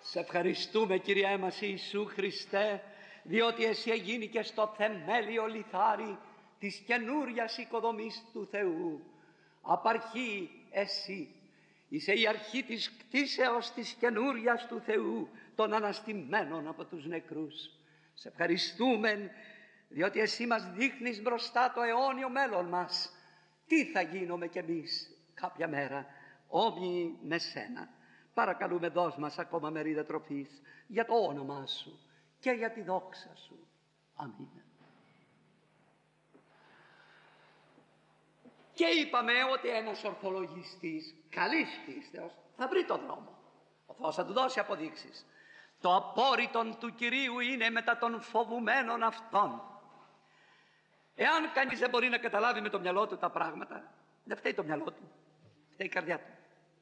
Σε ευχαριστούμε, Κυριέ μας Ιησού Χριστέ, διότι Εσύ εγίνηκες το θεμέλιο λιθάρι της καινούριας οικοδομής του Θεού. Απαρχή Εσύ, είσαι η αρχή της κτίσεως της καινούριας του Θεού, των αναστημένων από τους νεκρούς. Σε ευχαριστούμε, διότι Εσύ μας δείχνεις μπροστά το αιώνιο μέλλον μας. Τι θα γίνουμε κι εμείς κάποια μέρα, όμοιοι με Σένα. Παρακαλούμε, δώσ' μας ακόμα μερίδα τροφής για το όνομά Σου και για τη δόξα Σου. Αμήν. Και είπαμε ότι ένας ορθολογιστής καλής πίστεως θα βρει τον δρόμο. Ο Θεός θα του δώσει αποδείξεις. Το απόρριτον του Κυρίου είναι μετά των φοβουμένων αυτών. Εάν κανείς δεν μπορεί να καταλάβει με το μυαλό του τα πράγματα, δεν φταίει το μυαλό του, φταίει η καρδιά του.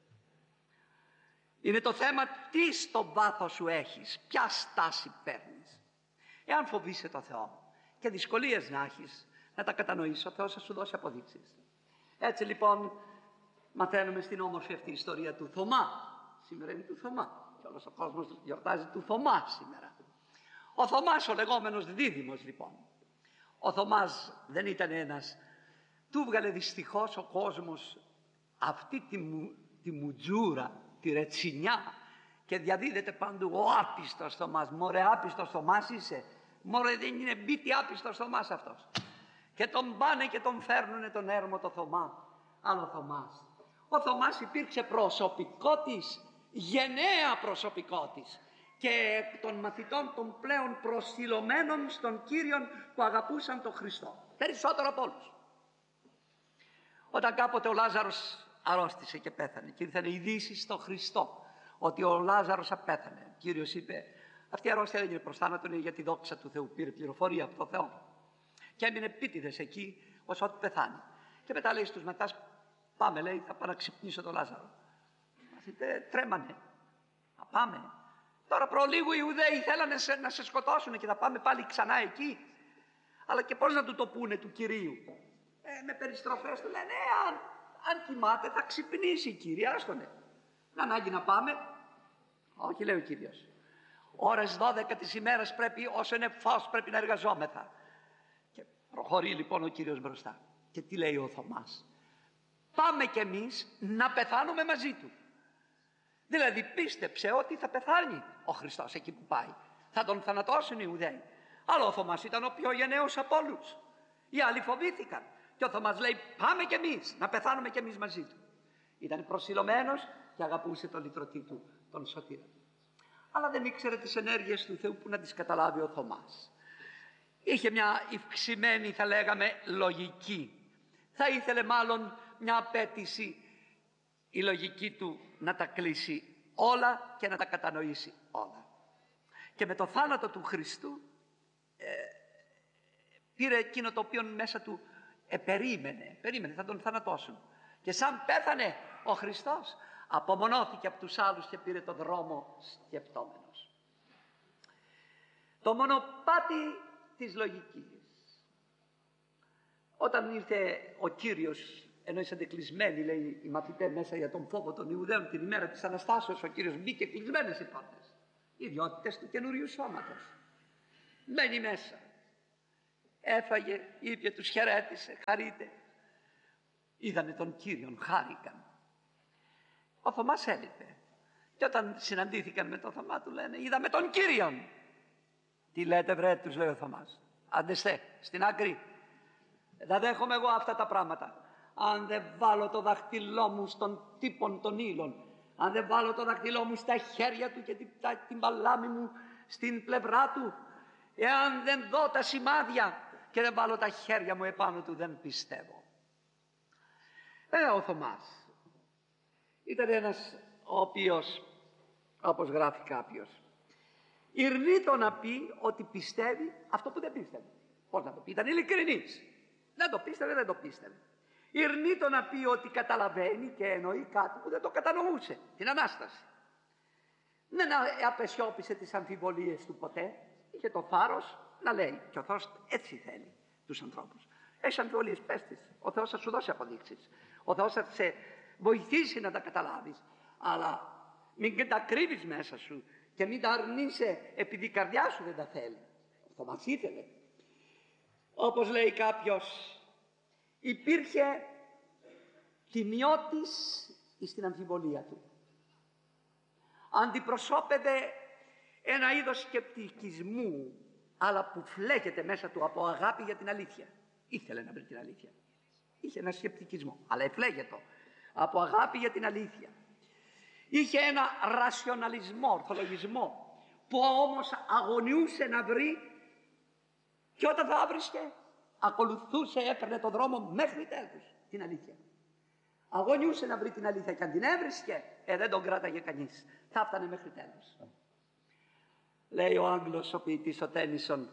Είναι το θέμα τι στο βάθος σου έχεις, ποια στάση παίρνεις. Εάν φοβείσαι το Θεό και δυσκολίες να έχεις να τα κατανοήσεις, ο Θεός θα σου δώσει αποδείξεις. Έτσι λοιπόν μαθαίνουμε στην όμορφη αυτή ιστορία του Θωμά. Σήμερα είναι του Θωμά και όλος ο κόσμος γιορτάζει του Θωμά σήμερα. Ο Θωμάς, ο λεγόμενος δίδυμος λοιπόν. Ο Θωμάς δεν ήταν ένας. Του βγάλε δυστυχώς ο κόσμος αυτή τη μουτζούρα, τη ρετσινιά, και διαδίδεται παντού ο άπιστος Θωμάς. Μωρέ, άπιστος Θωμάς είσαι. Μωρέ, δεν είναι μπίτι άπιστος Θωμάς αυτός. Και τον πάνε και τον φέρνουνε τον έρμο το Θωμά. Άλλο Θωμάς. Ο Θωμάς υπήρξε προσωπικότης, γενναία προσωπικότης, και των μαθητών των πλέον προσιλωμένων στον Κύριον που αγαπούσαν τον Χριστό περισσότερο από όλους. Όταν κάποτε ο Λάζαρος αρρώστησε και πέθανε και ήρθαν ειδήσεις στον Χριστό ότι ο Λάζαρος απέθανε, ο Κύριος είπε αυτή η αρρώστια δεν είναι προς θάνατο, είναι για τη δόξα του Θεού. Πήρε πληροφορία από τον Θεό και έμεινε επίτηδες εκεί ως ό,τι πεθάνει. Και μετά λέει στους μαθητάς, πάμε, λέει, θα πάω να ξυπνήσω τον Λάζαρο. Οι μαθητές τρέμανε. Θα πάμε. Τώρα προλίγου οι Ιουδαίοι θέλανε να σε σκοτώσουν και θα πάμε πάλι ξανά εκεί. Αλλά και πώς να του το πούνε του Κυρίου. Με περιστροφές του λένε, αν κοιμάται θα ξυπνήσει, Κύριε, άστονε. Να ανάγκη να πάμε. Όχι, λέει ο Κύριος. Ώρες 12 της ημέρας πρέπει, όσο είναι φως πρέπει να εργαζόμεθα. Και προχωρεί λοιπόν ο Κύριος μπροστά. Και τι λέει ο Θωμάς? Πάμε κι εμείς να πεθάνουμε μαζί του. Δηλαδή πίστεψε ότι θα πεθάνει ο Χριστός εκεί που πάει. Θα τον θανατώσουν οι Ιουδαίοι. Αλλά ο Θωμάς ήταν ο πιο γενναίος από όλους. Οι άλλοι φοβήθηκαν. Και ο Θωμάς λέει, πάμε κι εμείς να πεθάνουμε κι εμείς μαζί του. Ήταν προσιλωμένος και αγαπούσε τον λυτρωτή του, τον σωτήρα. Αλλά δεν ήξερε τις ενέργειες του Θεού που να τις καταλάβει ο Θωμάς. Είχε μια ευξημένη, θα λέγαμε, λογική. Θα ήθελε μάλλον μια απέτηση, η λογική του να τα κλείσει όλα και να τα κατανοήσει όλα. Και με το θάνατο του Χριστού πήρε εκείνο το οποίο μέσα του περίμενε, θα τον θανατώσουν. Και σαν πέθανε ο Χριστός, απομονώθηκε από τους άλλους και πήρε τον δρόμο σκεπτόμενος. Το μονοπάτι της λογικής. Όταν ήρθε ο Κύριος, ενώ είσατε κλεισμένοι, λέει οι μαθητές μέσα για τον φόβο των Ιουδαίων την ημέρα της Αναστάσεως, ο Κύριος μπήκε κλεισμένες οι πόρτες. Οι ιδιότητες του καινούριου σώματος. Μένει μέσα. Έφαγε, είπε, τους χαιρέτησε, χαρείτε. Είδανε τον Κύριον, χάρηκαν. Ο Θωμάς έλειπε. Και όταν συναντήθηκαν με τον Θωμά του λένε, είδαμε τον Κύριον. Τι λέτε βρε, τους λέει ο Θωμάς. Αντεστέ, στην άκρη. Δεν δέχομαι εγώ αυτά τα πράγματα. Αν δεν βάλω το δαχτυλό μου στον τύπον των ύλων, αν δεν βάλω το δαχτυλό μου στα χέρια του και την παλάμη μου στην πλευρά του, εάν δεν δω τα σημάδια και δεν βάλω τα χέρια μου επάνω του, δεν πιστεύω. Ο Θωμάς ήταν ένας ο οποίος, όπως γράφει κάποιος, ηρνήτω να πει ότι πιστεύει αυτό που δεν πίστευε. Πώς να το πει? Ήταν ειλικρινής. Δεν το πίστευε, δεν το πίστευε. Ηρνήτω να πει ότι καταλαβαίνει και εννοεί κάτι που δεν το κατανοούσε, την Ανάσταση. Δεν απεσιώπησε τις αμφιβολίες του ποτέ. Είχε το θάρρος να λέει. Και ο Θεός έτσι θέλει τους ανθρώπους. Έχεις αμφιβολίες, πες τις. Ο Θεός θα σου δώσει αποδείξεις. Ο Θεός θα σε βοηθήσει να τα καταλάβεις. Αλλά μην τα κρύβεις μέσα σου Και μην τα αρνείσαι επειδή η καρδιά σου δεν τα θέλει. Ο Θωμάς ήθελε. Όπως λέει κάποιος, υπήρχε τιμιώτης στην αμφιβολία του. Αντιπροσώπευε ένα είδος σκεπτικισμού, αλλά που φλέγεται μέσα του από αγάπη για την αλήθεια. Ήθελε να βρει την αλήθεια. Είχε ένα σκεπτικισμό, αλλά εφλέγετο από αγάπη για την αλήθεια. Είχε ένα ρασιοναλισμό, ορθολογισμό, που όμως αγωνιούσε να βρει, και όταν θα βρίσκε, ακολουθούσε, έπαιρνε τον δρόμο μέχρι τέλους την αλήθεια. Αγωνιούσε να βρει την αλήθεια, και αν την έβρισκε, δεν τον κράταγε κανείς. Θα φτάνε μέχρι τέλους. Λέει ο Άγγλος ο ποιητής ο Τένισον,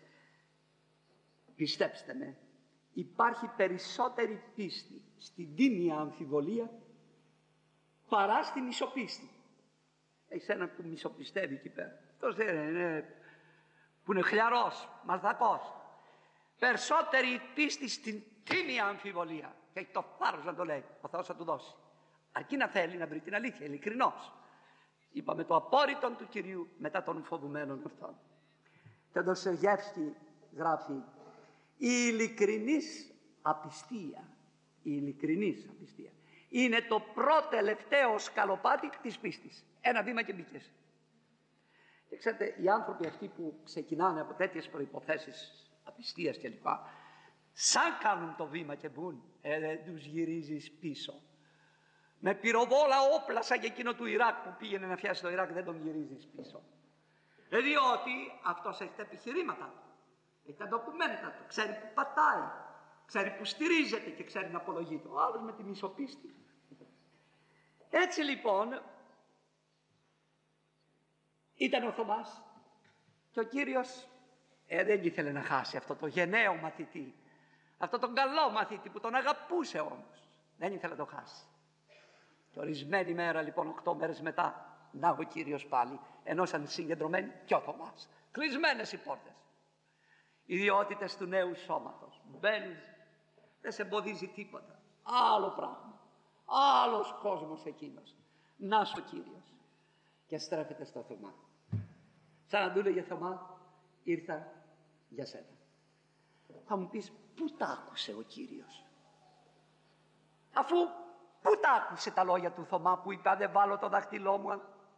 πιστέψτε με, υπάρχει περισσότερη πίστη στην τίμια αμφιβολία παρά στη μισοπίστη. Έχεις έναν που μισοπιστεύει εκεί πέρα. Αυτός είναι που είναι χλιαρός, μαλθακός. Περισσότερη πίστη στην τίμια αμφιβολία. Και έχει το θάρρος να το λέει. Ο Θεός θα του δώσει. Αρκεί να θέλει να βρει την αλήθεια, ειλικρινός. Είπαμε το απόρριτον του Κυρίου μετά των φοβουμένων αυτών. Και ο Ντοστογεύσκι γράφει, η ειλικρινής απιστία, είναι το πρώτο τελευταίο σκαλοπάτι της πίστης. Ένα βήμα και μπήκες. Και ξέρετε, οι άνθρωποι αυτοί που ξεκινάνε από τέτοιες προϋποθέσεις απιστίας κλπ, σαν κάνουν το βήμα και μπουν, δεν τους γυρίζεις πίσω. Με πυροβόλα όπλα σαν και εκείνο του Ιράκ που πήγαινε να φτιάσει το Ιράκ, δεν τον γυρίζεις πίσω. Διότι αυτός έχει τα επιχειρήματα του, έχει τα ντοκουμέντα του, ξέρει που πατάει, ξέρει που στηρίζεται και ξέρει να απολογείται. Ο άλλος με τη μισοπίστη. Έτσι λοιπόν ήταν ο Θωμάς, και ο Κύριος δεν ήθελε να χάσει αυτό το γενναίο μαθητή, αυτό τον καλό μαθητή που τον αγαπούσε όμως. Δεν ήθελε να το χάσει. Και ορισμένη μέρα λοιπόν, 8 μέρες μετά, να ο Κύριος πάλι, ενώ ήταν συγκεντρωμένοι και ο Θωμάς. Κλεισμένες οι πόρτες. Οι ιδιότητες του νέου σώματος. Μπαίνεις, δεν σε εμποδίζει τίποτα. Άλλο πράγμα. Άλλος κόσμος εκείνος. Να σου ο Κύριος. Και στρέφεται στο Θωμά. Σαν να του λέγε, Θωμά, ήρθα για σένα. Θα μου πεις, πού τα άκουσε ο Κύριος? Αφού πού τα άκουσε τα λόγια του Θωμά που είπε, δεν βάλω το δάχτυλό μου?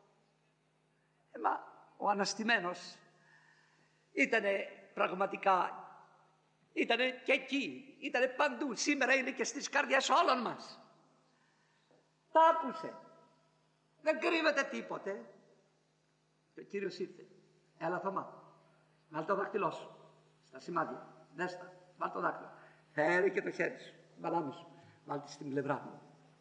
Μα ο αναστημένος ήτανε πραγματικά, ήτανε και εκεί, ήτανε παντού. Σήμερα είναι και στις καρδιές όλων μας. Τα άκουσε. Δεν κρύβεται τίποτε. Και ο Κύριος ήρθε. Έλα Θωμά, βάλ το δάχτυλό σου στα σημάδια. Δέστα, βάλ το δάχτυλο. Φέρε και το χέρι σου, μπαλάμι σου. Βάλ τη στην πλευρά μου.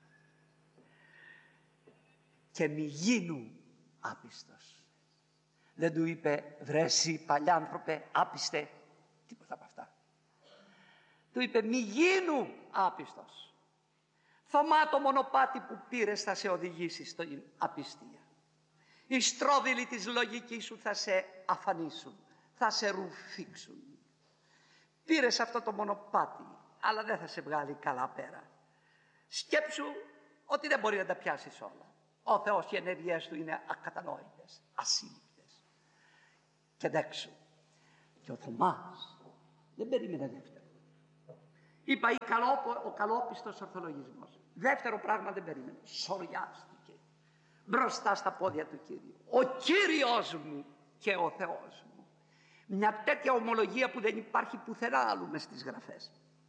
Και μη γίνου άπιστος. Δεν του είπε, βρε εσύ παλιάνθρωπε άπιστε, τίποτα από αυτά. Του είπε, μη γίνου άπιστος. Θωμά, το μονοπάτι που πήρες θα σε οδηγήσει στην απιστία. Οι στρόβιλοι της λογικής σου θα σε αφανίσουν, θα σε ρουφήξουν. Πήρες αυτό το μονοπάτι, αλλά δεν θα σε βγάλει καλά πέρα. Σκέψου ότι δεν μπορεί να τα πιάσεις όλα. Ο Θεός και οι ενέργειές του είναι ακατανόητες, ασύλληπτες. Και δέξου. Και ο Θωμάς δεν περίμενε δεύτερο. Είπα ο καλόπιστος ορθολογισμός. Δεύτερο πράγμα δεν περίμενε. Σοριάστηκε μπροστά στα πόδια του Κύριου. Ο Κύριος μου και ο Θεός μου. Μια τέτοια ομολογία που δεν υπάρχει πουθενά άλλου μες στις γραφές.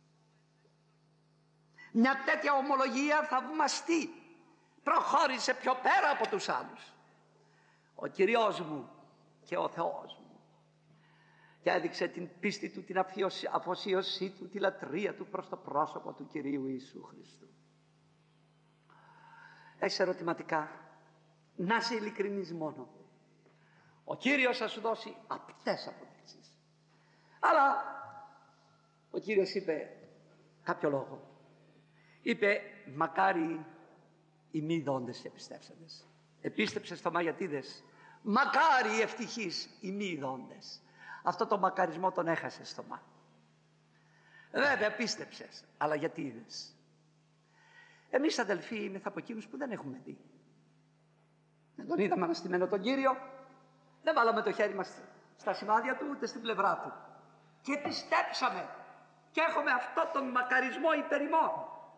Μια τέτοια ομολογία θαυμαστή. Προχώρησε πιο πέρα από τους άλλους. Ο Κύριος μου και ο Θεός μου. Και έδειξε την πίστη του, την αφοσίωσή του, τη λατρεία του προς το πρόσωπο του Κυρίου Ιησού Χριστού. Έχεις ερωτηματικά? Να είσαι ειλικρινής μόνο. Ο Κύριος θα σου δώσει απτές αποδείξεις. Αλλά ο Κύριος είπε κάποιο λόγο. Είπε, μακάρι οι μη δόντες και πιστέψαντες. Επίστεψες Θωμά, γιατί είδες? Μακάρι οι ευτυχείς οι μη δόντες. Αυτό το μακαρισμό τον έχασες Θωμά. Βέβαια πίστεψες, αλλά γιατί είδες? Εμείς αδελφοί είμαστε από εκείνους που δεν έχουμε δει. Δεν τον είδαμε αναστημένο τον Κύριο, Δεν βάλαμε το χέρι μας στα σημάδια του, ούτε στην πλευρά του. Και πιστέψαμε. Και έχουμε αυτό τον μακαρισμό υπερημών.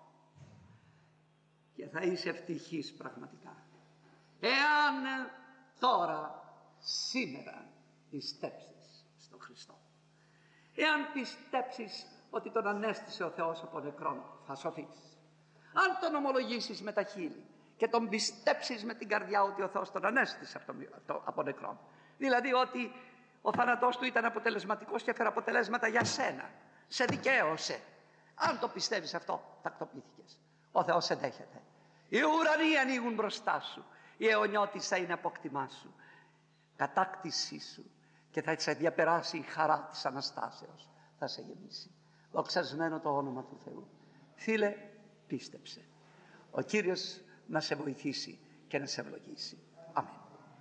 Και θα είσαι ευτυχής πραγματικά. Εάν τώρα, σήμερα, πιστέψεις στον Χριστό. Εάν πιστέψεις ότι τον ανέστησε ο Θεός από νεκρόν, θα σωθείς. Αν τον ομολογήσεις με τα χείλη και τον πιστέψεις με την καρδιά ότι ο Θεός τον ανέστησε από νεκρόν, δηλαδή ότι ο θάνατός του ήταν αποτελεσματικός και έφερε αποτελέσματα για σένα, σε δικαίωσε. Αν το πιστεύεις αυτό, τακτοποιήθηκες. Ο Θεός εντέχεται. Οι ουρανοί ανοίγουν μπροστά σου. Η αιωνιώτης θα είναι απόκτημά σου, κατάκτησή σου, και θα σε διαπεράσει η χαρά της Αναστάσεως. Θα σε γεμίσει. Δοξασμένο το όνομα του Θεού. Φίλε, πίστεψε. Ο Κύριος να σε βοηθήσει και να σε ευλογήσει. Αμήν.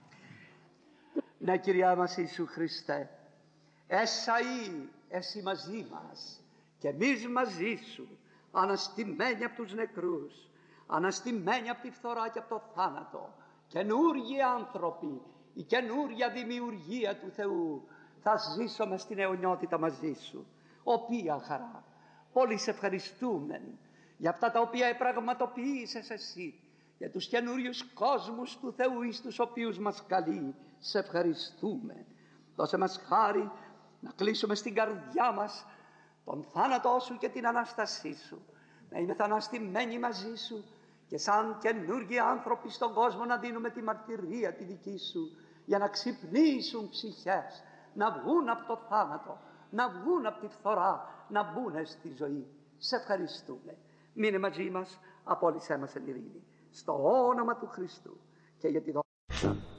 Ναι, Κυρία μας Ιησού Χριστέ, εσαΐ εσύ μαζί μας και εμείς μαζί σου, αναστημένοι από τους νεκρούς, αναστημένοι από τη φθορά και από το θάνατο, καινούργιοι άνθρωποι, η καινούργια δημιουργία του Θεού, θα ζήσουμε στην αιωνιότητα μαζί σου. Οποία χαρά! Πολύ σε ευχαριστούμε για αυτά τα οποία επραγματοποιείσες εσύ, για τους καινούριους κόσμους του Θεού εις τους οποίους μας καλεί. Σε ευχαριστούμε. Δώσε μας χάρη να κλείσουμε στην καρδιά μας τον θάνατό σου και την Ανάστασή σου, να είμαστε αναστημένοι μαζί σου και σαν καινούργιοι άνθρωποι στον κόσμο να δίνουμε τη μαρτυρία τη δική σου, για να ξυπνήσουν ψυχές, να βγουν από το θάνατο, να βγουν από τη φθορά, να μπουν στη ζωή. Σε ευχαριστούμε. Μείνε μαζί μας, απόλυσέ μας εν ειρήνη. Στο όνομα του Χριστού και για τη δόξα.